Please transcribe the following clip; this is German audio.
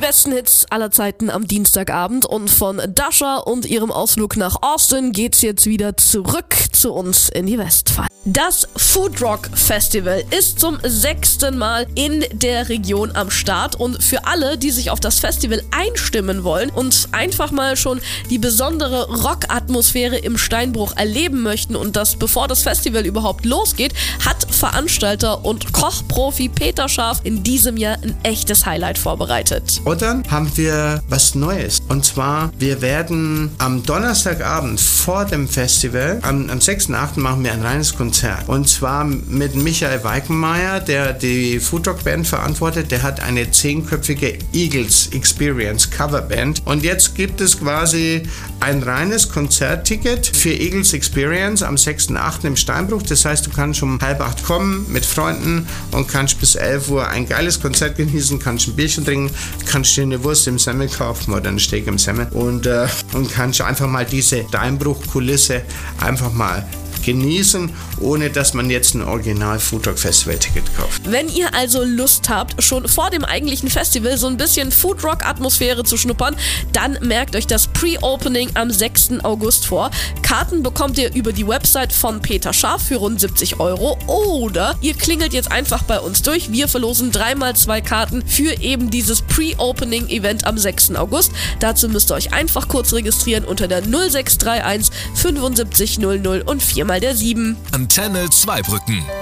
besten Hits aller Zeiten am Dienstagabend und von Dasha und ihrem Ausflug nach Austin geht's jetzt wieder zurück zu uns in die Westphal. Das Food Rock Festival ist zum 6. Mal in der Region am Start und für alle, die sich auf das Festival einstimmen wollen und einfach mal schon die besondere Rock-Atmosphäre im Steinbruch erleben möchten und das bevor das Festival überhaupt losgeht, hat Veranstalter und Kochprofi Peter Scharf in diesem Jahr ein echtes Highlight vorbereitet. Und dann haben wir was Neues. Und zwar, wir werden am Donnerstagabend vor dem Festival, am 6.8. machen wir ein reines Konzert. Und zwar mit Michael Weikenmeier, der die Foodrock-Band verantwortet. Der hat eine 10-köpfige Eagles Experience Coverband. Und jetzt gibt es quasi ein reines Konzertticket für Eagles Experience am 6.8. im Steinbruch. Das heißt, du kannst um 7:30 kommen mit Freunden und kannst bis 11 Uhr ein geiles Konzert genießen, kannst ein Bierchen trinken, kannst dir eine Wurst im Semmel kaufen oder einen Steak im Semmel und kannst einfach mal diese Steinbruch-Kulisse einfach mal genießen, ohne dass man jetzt ein Original Foodrock Festival Ticket kauft. Wenn ihr also Lust habt, schon vor dem eigentlichen Festival so ein bisschen Foodrock Atmosphäre zu schnuppern, dann merkt euch das Pre-Opening am 6. August vor. Karten bekommt ihr über die Website von Peter Scharf für rund 70 € oder ihr klingelt jetzt einfach bei uns durch. Wir verlosen 3x2 Karten für eben dieses Pre-Opening Event am 6. August. Dazu müsst ihr euch einfach kurz registrieren unter der 0631 75 00 und 4 mal der 7. Antenne Zweibrücken.